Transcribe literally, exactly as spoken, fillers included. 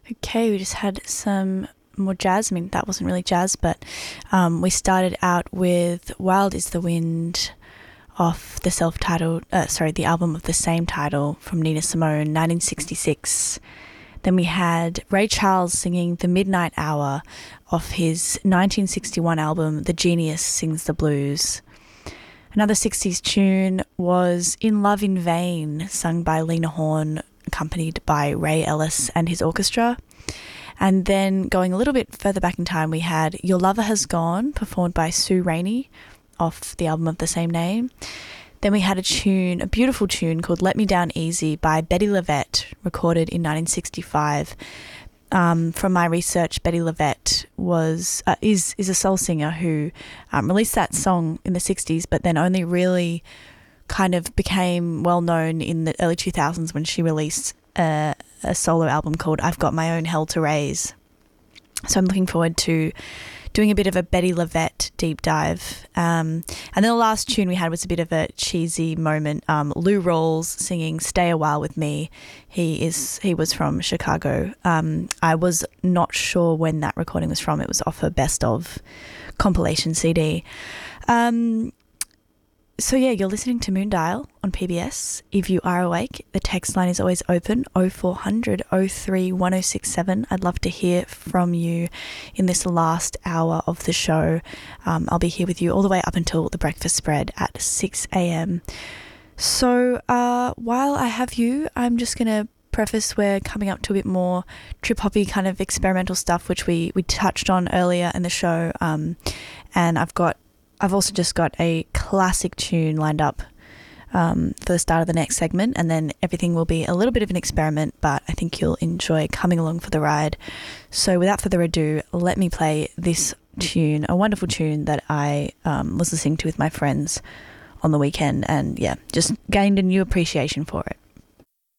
Okay, we just had some more jazz. I mean, that wasn't really jazz, but um, we started out with Wild is the Wind off the self-titled, uh, sorry, the album of the same title from Nina Simone, nineteen sixty-six. Then we had Ray Charles singing The Midnight Hour off his nineteen sixty-one album, The Genius Sings the Blues. Another sixties tune was In Love in Vain, sung by Lena Horne, accompanied by Ray Ellis and his orchestra. And then going a little bit further back in time, we had Your Lover Has Gone, performed by Sue Rainey off the album of the same name. Then we had a tune, a beautiful tune called Let Me Down Easy by Betty LaVette, recorded in nineteen sixty-five. Um, from my research, Betty LaVette was uh, is is a soul singer who um, released that song in the sixties, but then only really kind of became well known in the early two thousands when she released a, a solo album called I've Got My Own Hell to Raise. So I'm looking forward to doing a bit of a Betty LaVette deep dive. Um, and then the last tune we had was a bit of a cheesy moment. Um, Lou Rawls singing Stay a While With Me. He is he was from Chicago. Um, I was not sure when that recording was from. It was off her Best Of compilation C D. Um, so yeah, you're listening to Moondial on P B S. If you are awake, the text line is always open, oh four hundred, oh three, one oh six seven. I'd love to hear from you in this last hour of the show. Um, I'll be here with you all the way up until the breakfast spread at six a.m. So uh, while I have you, I'm just going to preface we're coming up to a bit more trip-hoppy kind of experimental stuff, which we, we touched on earlier in the show. Um, and I've got I've also just got a classic tune lined up um, for the start of the next segment, and then everything will be a little bit of an experiment, but I think you'll enjoy coming along for the ride. So without further ado, let me play this tune, a wonderful tune that I um, was listening to with my friends on the weekend, and yeah, just gained a new appreciation for it.